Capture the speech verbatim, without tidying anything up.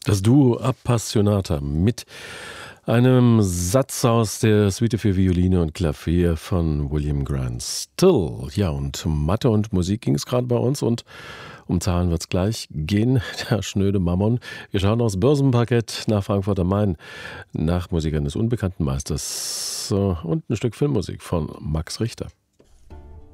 Das Duo Appassionata mit einem Satz aus der Suite für Violine und Klavier von William Grant Still. Ja, und Mathe und Musik ging es gerade bei uns und um Zahlen wird es gleich gehen. Der schnöde Mammon. Wir schauen aufs Börsenparkett nach Frankfurt am Main, nach Musikern des unbekannten Meisters und ein Stück Filmmusik von Max Richter.